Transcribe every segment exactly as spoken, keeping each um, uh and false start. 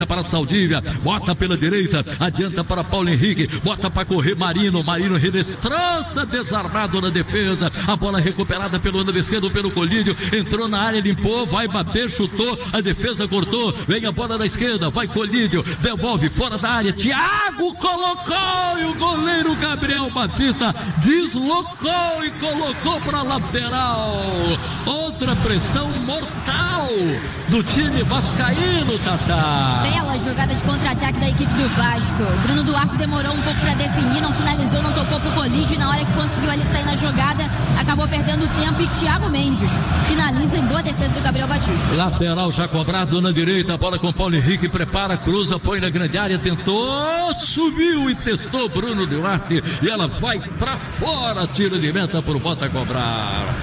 para Saldívia, bota pela direita, adianta para Paulo Henrique, bota para correr Marino, Marino redestrança, desarmado na defesa, a bola recuperada pelo lado esquerdo, pelo Colídio, entrou na área, limpou, vai bater, chutou, a defesa cortou, vem a bola da esquerda, vai Colídio, devolve fora da área, Thiago colocou e o goleiro Gabriel Batista deslocou e colocou para lateral. Outra pressão mortal do time vascaíno, Tatá. Bela jogada de contra-ataque da equipe do Vasco. Bruno Duarte demorou um pouco para definir, não finalizou, não tocou pro Colídio, e na hora que conseguiu ali sair na jogada, acabou perdendo tempo, e Thiago Mendes finaliza em boa defesa do Gabriel Batista. Lateral já cobrado na direita, a bola com Paulo Henrique, prepara, cruza, põe na grande área, tentou, subiu e testou Bruno Duarte, e ela vai para fora, tiro de meta por Bota cobrar.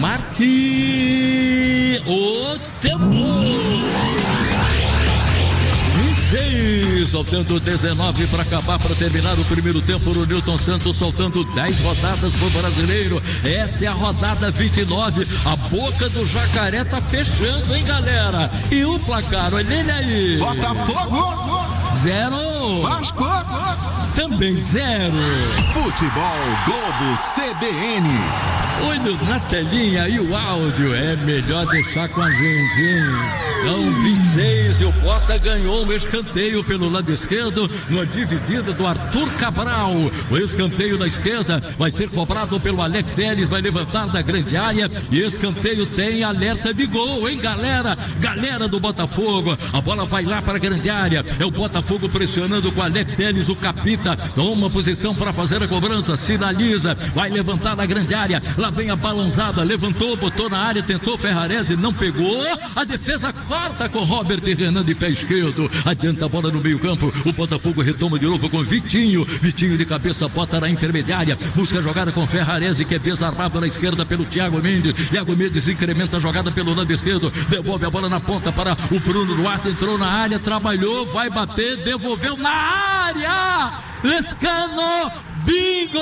Marque o tempo. Soltando dezenove para acabar, para terminar o primeiro tempo. O Nilton Santos soltando dez rodadas pro brasileiro. Essa é a rodada vinte e nove. A boca do jacaré tá fechando, hein, galera? E o placar, olha ele aí. Botafogo zero. Vasco também zero. Futebol Globo C B N. Olho na telinha e o áudio. É melhor deixar com a gente, hein? Então, vinte e seis, e o Bota ganhou um escanteio pelo lado esquerdo, numa dividida do Arthur Cabral. O escanteio na esquerda vai ser cobrado pelo Alex Telles, vai levantar da grande área, e escanteio tem alerta de gol, hein, galera? Galera do Botafogo, a bola vai lá para a grande área, é o Botafogo pressionando com o Alex Telles, o capita, toma posição para fazer a cobrança, sinaliza, vai levantar na grande área, lá vem a balãozada, levantou, botou na área, tentou Ferrarese, não pegou, a defesa corta com Robert e Renan de pé esquerdo, adianta a bola no meio campo, o Botafogo retoma de novo com Vitinho, Vitinho de cabeça, bota na intermediária, busca a jogada com Ferrarese, que é desarmado na esquerda pelo Thiago Mendes, Thiago Mendes incrementa a jogada pelo lado esquerdo, devolve a bola na ponta para o Bruno Duarte, entrou na área, trabalhou, vai bater, devolveu na área, Lescano, bingo!